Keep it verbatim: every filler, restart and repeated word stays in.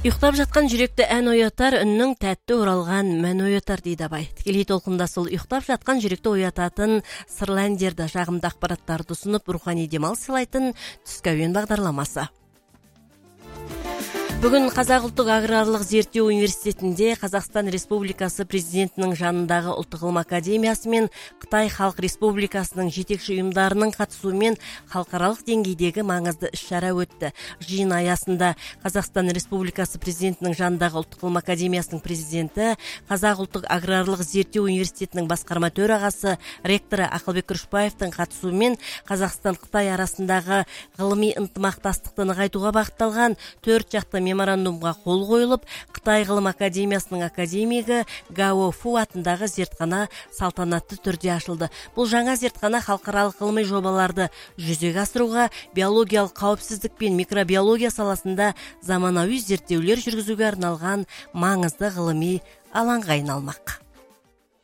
Уйктап жаткан жүрөктө ән оятар, үннүң тәтті уралган мән оятар дейді абай. Тікелей толкунда сол уйктап жаткан жүрөктө оятатын сырлы әндерди, жагымды акпараттарды сунуп, руханий демал сыйлайтын түскө уен багдарламасы. Бүгін Қазақ ұлттық аграрлық зерттеу университетінде Қазақстан Республикасы президентінің жанындағы ұлттық ғылым академиясы мен Қытай Халық Республикасының жетекші ұйымдарының қатысуымен халықаралық деңгейдегі маңызды іс-шара өтті. Жиын аясында Қазақстан Республикасы президентінің жанындағы ұлттық ғылым академиясының президенті, Қазақ ұлттық аграрлық зерттеу университетінің басқарма төрағасы, ректоры Ақылбек Күрішбаевтың қатысуымен Қазақстан-Қытай арасындағы ғылыми ынтымақтастықты нығайтуға бағытталған төрт жақты меморандумға қол қойылып, Қытай ғылым академиясының академигі Гао Фу атындағы зертхана салтанатты түрде ашылды. Бұл жаңа зертхана халықаралық ғылыми жобаларды жүзеге асыруға, биологиялық қауіпсіздік пен микробиология саласында заманауи зерттеулер жүргізуге арналған маңызды ғылыми алаңға айналмақ.